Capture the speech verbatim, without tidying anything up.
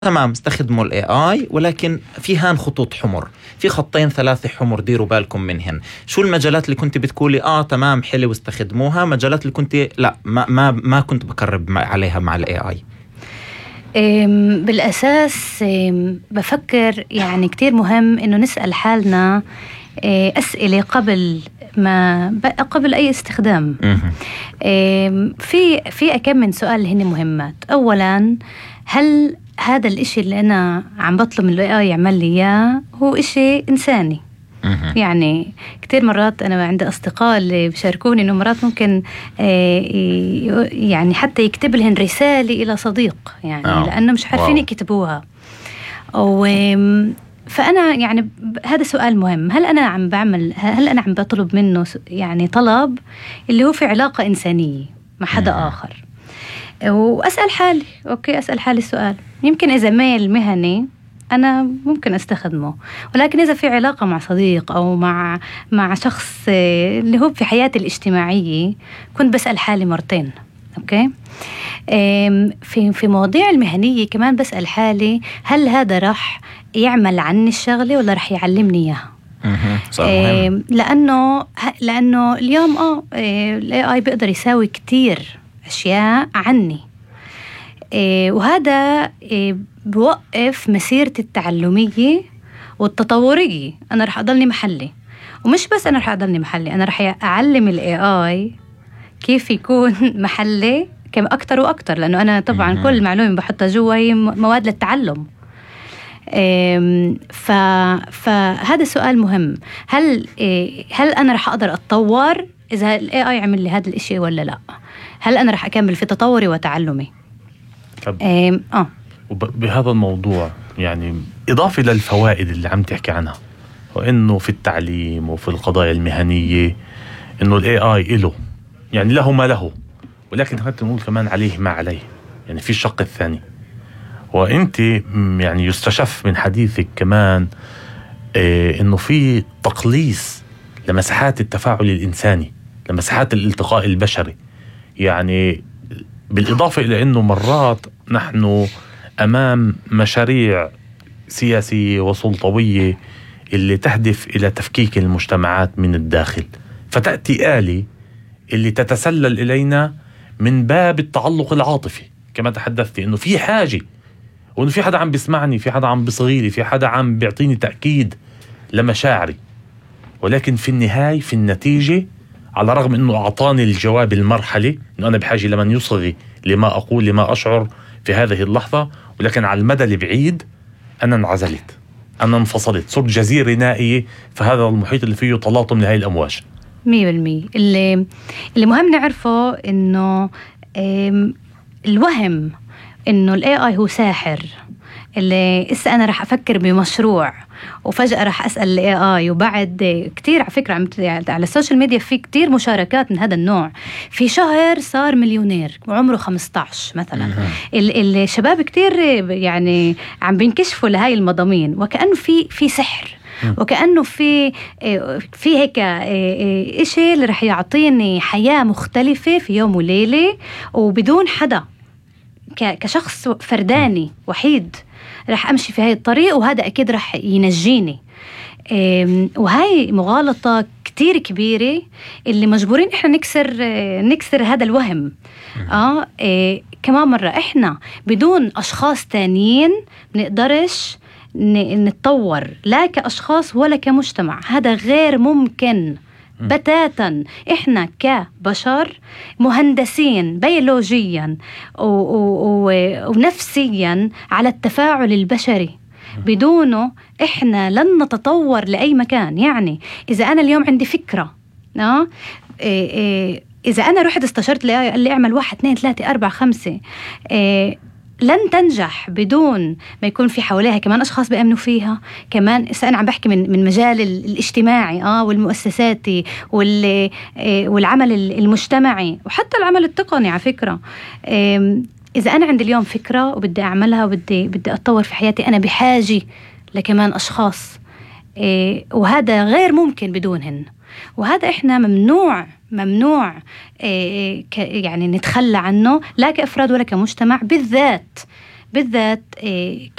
تمام استخدموا الاي اي، ولكن في هان خطوط حمر، في خطين ثلاثة حمر ديروا بالكم منهن. شو المجالات اللي كنت بتقولي اه تمام حلو استخدموها، مجالات اللي كنت لا ما ما ما كنت بقرب عليها مع الاي اي؟ بالأساس بفكر يعني كتير مهم إنه نسأل حالنا أسئلة قبل ما قبل أي استخدام. في في كم من سؤال هن مهمات. أولاً، هل هذا الإشي اللي أنا عم بطلب من الاي اي يعمل لي إياه هو إشي إنساني؟ يعني كتير مرات أنا عندي أصدقاء اللي بيشاركوني إنه مرات ممكن يعني حتى يكتب لهم رسالة إلى صديق يعني أوه. لأنه مش عارفين يكتبوها. أو فأنا يعني هذا سؤال مهم، هل أنا عم بعمل هل أنا عم بطلب منه يعني طلب اللي هو في علاقة إنسانية مع حدا آخر؟ وأسأل حالي أوكي أسأل حالي السؤال، يمكن إذا ميل مهني أنا ممكن أستخدمه، ولكن إذا في علاقة مع صديق أو مع مع شخص اللي هو في حياتي الاجتماعية كنت بسأل حالي مرتين. أوكي في في مواضيع المهنية كمان بسأل حالي هل هذا رح يعمل عني الشغلة ولا رح يعلمني إياها؟ آه لأنه لأنه اليوم آه ال إيه آي بيقدر يساوي كتير أشياء عني، آه وهذا آه بوقف مسيرتي التعلمية والتطورية. أنا رح أضلني محلي، ومش بس أنا رح أضلني محلي، أنا رح أعلم ال إيه آي كيف يكون محلي كم أكتر وأكتر، لأنه أنا طبعا كل معلومة بحطها جوا هي مواد للتعلم. ف... فهذا سؤال مهم، هل هل أنا رح أقدر أتطور إذا ال إيه آي عمل لي هذا الإشي ولا لا؟ هل أنا رح أكمل في تطوري وتعلمي؟ آه بهذا الموضوع يعني إضافة للفوائد اللي عم تحكي عنها، وإنه في التعليم وفي القضايا المهنية إنه ال إيه آي إله يعني له ما له، ولكن خلينا نقول كمان عليه ما عليه، يعني في الشق الثاني. وانت يعني يستشف من حديثك كمان إيه انه في تقليص لمساحات التفاعل الانساني، لمساحات الالتقاء البشري، يعني بالاضافه الى انه مرات نحن امام مشاريع سياسيه وسلطويه اللي تهدف الى تفكيك المجتمعات من الداخل، فتاتي آلة اللي تتسلل الينا من باب التعلق العاطفي. كما تحدثت انه في حاجه، وإنه في حدا عم بيسمعني، في حدا عم بصغيري، في حدا عم بيعطيني تأكيد لمشاعري، ولكن في النهاية في النتيجة على رغم إنه أعطاني الجواب المرحلي إنه أنا بحاجة لمن يصغي لما أقول لما أشعر في هذه اللحظة، ولكن على المدى البعيد أنا انعزلت، أنا انفصلت، صرت جزيرة نائية في هذا المحيط اللي فيه تلاطم لهذه الأمواج. مية بالمية اللي اللي مهم نعرفه إنه الوهم إنه ال إيه آي هو ساحر، اللي إسا أنا رح أفكر بمشروع وفجأة رح أسأل ال إيه آي، وبعد كتير على فكرة على السوشيال ميديا في كتير مشاركات من هذا النوع، في شهر صار مليونير وعمره خمسة عشر مثلا. الشباب كتير يعني عم بينكشفوا لهاي المضامين، وكأنه في في سحر، وكأنه في في هيك إشي اللي رح يعطيني حياة مختلفة في يوم وليلة وبدون حدا، كشخص فرداني وحيد رح أمشي في هاي الطريق، وهذا أكيد رح ينجيني. وهاي مغالطة كتير كبيرة اللي مجبورين إحنا نكسر نكسر هذا الوهم. آه إيه كمان مرة إحنا بدون أشخاص تانيين منقدرش نتطور، لا كأشخاص ولا كمجتمع، هذا غير ممكن بتاتا. إحنا كبشر مهندسين بيولوجيا ونفسيا على التفاعل البشري، بدونه إحنا لن نتطور لأي مكان. يعني إذا أنا اليوم عندي فكرة، آه إذا أنا رحت استشرت لي قال لي اعمل واحد اثنين ثلاثة أربعة خمسة، لن تنجح بدون ما يكون في حواليها كمان أشخاص بيأمنوا فيها. كمان أنا عم بحكي من من مجال الاجتماعي آه والمؤسساتي والعمل المجتمعي وحتى العمل التقني. على فكرة إذا أنا عندي اليوم فكرة وبدي أعملها وبدي بدي أتطور في حياتي، أنا بحاجة لكمان أشخاص، وهذا غير ممكن بدونهن. وهذا إحنا ممنوع ممنوع يعني نتخلى عنه، لا كأفراد ولا كمجتمع، بالذات بالذات